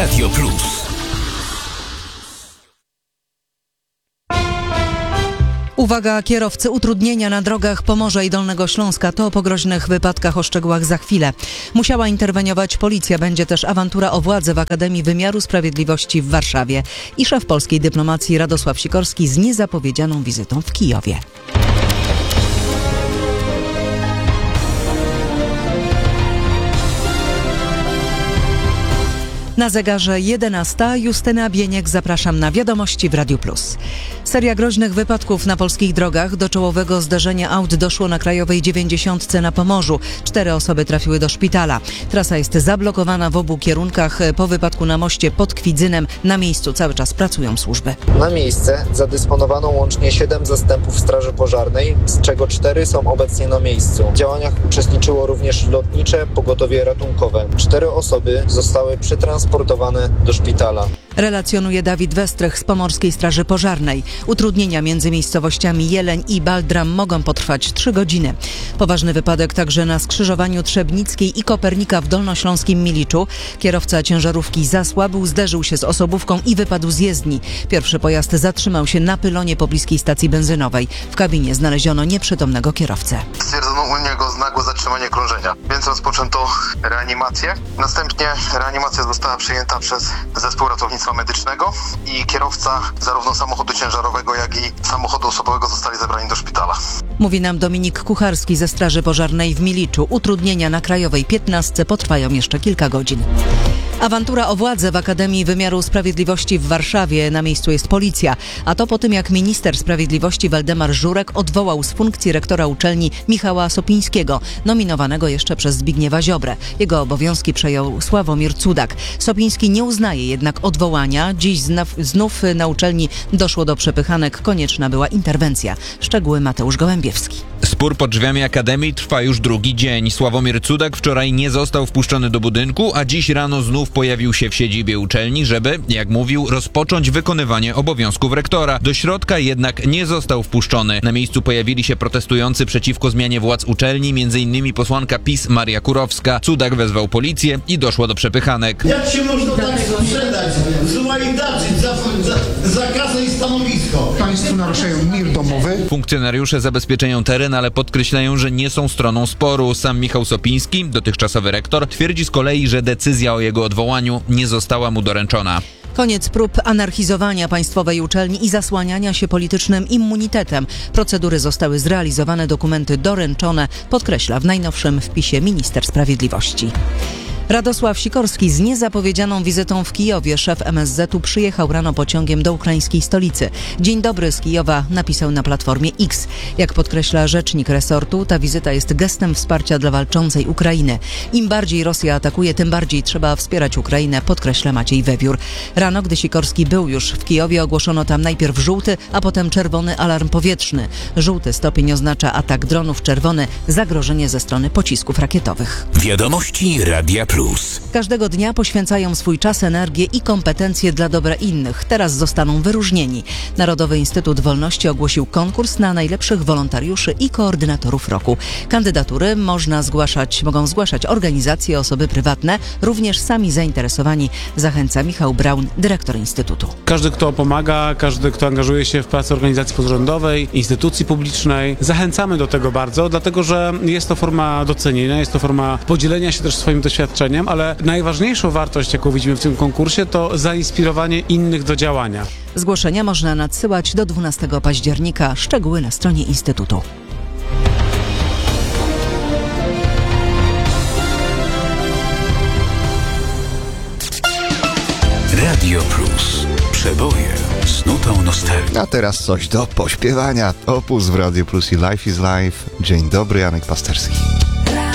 Radio Plus. Uwaga, kierowcy, utrudnienia na drogach Pomorza i Dolnego Śląska. To po groźnych wypadkach, o szczegółach za chwilę. Musiała interweniować policja. Będzie też awantura o władzę w Akademii Wymiaru Sprawiedliwości w Warszawie. I szef polskiej dyplomacji Radosław Sikorski z niezapowiedzianą wizytą w Kijowie. Na zegarze 11. Justyna Bieniek, zapraszam na wiadomości w Radiu Plus. Seria groźnych wypadków na polskich drogach. Do czołowego zderzenia aut doszło na Krajowej 90 na Pomorzu. 4 osoby trafiły do szpitala. Trasa jest zablokowana w obu kierunkach. Po wypadku na moście pod Kwidzynem na miejscu cały czas pracują służby. Na miejsce zadysponowano łącznie 7 zastępów Straży Pożarnej, z czego 4 są obecnie na miejscu. W działaniach uczestniczyło również lotnicze pogotowie ratunkowe. 4 osoby zostały przetransportowane do szpitala. Relacjonuje Dawid Westrych z Pomorskiej Straży Pożarnej. Utrudnienia między miejscowościami Jeleń i Baldram mogą potrwać 3 godziny. Poważny wypadek także na skrzyżowaniu Trzebnickiej i Kopernika w dolnośląskim Miliczu. Kierowca ciężarówki zasłabł, zderzył się z osobówką i wypadł z jezdni. Pierwszy pojazd zatrzymał się na pylonie pobliskiej stacji benzynowej. W kabinie znaleziono nieprzytomnego kierowcę. Stwierdzono u niego nagłe zatrzymanie krążenia, więc rozpoczęto reanimację. Następnie reanimacja została przyjęta przez zespół ratownictwa medycznego i kierowca zarówno samochodu ciężarowego, jak i samochodu osobowego zostali zabrani do szpitala. Mówi nam Dominik Kucharski ze Straży Pożarnej w Miliczu. Utrudnienia na Krajowej 15 potrwają jeszcze kilka godzin. Awantura o władzę w Akademii Wymiaru Sprawiedliwości w Warszawie. Na miejscu jest policja. A to po tym, jak minister sprawiedliwości Waldemar Żurek odwołał z funkcji rektora uczelni Michała Sopińskiego, nominowanego jeszcze przez Zbigniewa Ziobrę. Jego obowiązki przejął Sławomir Cudak. Sopiński nie uznaje jednak odwołania. Dziś znów na uczelni doszło do przepychanek. Konieczna była interwencja. Szczegóły Mateusz Gołębiewski. Spór pod drzwiami Akademii trwa już drugi dzień. Sławomir Cudak wczoraj nie został wpuszczony do budynku, a dziś rano znów pojawił się w siedzibie uczelni, żeby, jak mówił, rozpocząć wykonywanie obowiązków rektora. Do środka jednak nie został wpuszczony. Na miejscu pojawili się protestujący przeciwko zmianie władz uczelni, m.in. posłanka PiS Maria Kurowska. Cudak wezwał policję i doszło do przepychanek. Jak się można tak sprzedać? Złajdaczyć za kasę i stanowisko. Państwo naruszają mir domowy. Funkcjonariusze zabezpieczają teren, ale podkreślają, że nie są stroną sporu. Sam Michał Sopiński, dotychczasowy rektor, twierdzi z kolei, że decyzja o jego odwołaniu nie została mu doręczona. Koniec prób anarchizowania państwowej uczelni i zasłaniania się politycznym immunitetem. Procedury zostały zrealizowane, dokumenty doręczone, podkreśla w najnowszym wpisie minister sprawiedliwości. Radosław Sikorski z niezapowiedzianą wizytą w Kijowie. Szef MSZ-u przyjechał rano pociągiem do ukraińskiej stolicy. Dzień dobry z Kijowa, napisał na platformie X. Jak podkreśla rzecznik resortu, ta wizyta jest gestem wsparcia dla walczącej Ukrainy. Im bardziej Rosja atakuje, tym bardziej trzeba wspierać Ukrainę, podkreśla Maciej Wewiór. Rano, gdy Sikorski był już w Kijowie, ogłoszono tam najpierw żółty, a potem czerwony alarm powietrzny. Żółty stopień oznacza atak dronów, czerwony zagrożenie ze strony pocisków rakietowych. Wiadomości Radia Plus. Każdego dnia poświęcają swój czas, energię i kompetencje dla dobra innych. Teraz zostaną wyróżnieni. Narodowy Instytut Wolności ogłosił konkurs na najlepszych wolontariuszy i koordynatorów roku. Kandydatury mogą zgłaszać organizacje, osoby prywatne, również sami zainteresowani. Zachęca Michał Braun, dyrektor Instytutu. Każdy, kto pomaga, każdy, kto angażuje się w pracę organizacji pozarządowej, instytucji publicznej, zachęcamy do tego bardzo, dlatego że jest to forma docenienia, jest to forma podzielenia się też swoim doświadczeniem, ale najważniejszą wartość, jaką widzimy w tym konkursie, to zainspirowanie innych do działania. Zgłoszenia można nadsyłać do 12 października. Szczegóły na stronie Instytutu. Radio Plus. Przeboje z nutą nostalgii. A teraz coś do pośpiewania. Opus w Radio Plus i Life is Life. Dzień dobry, Janek Pasterski.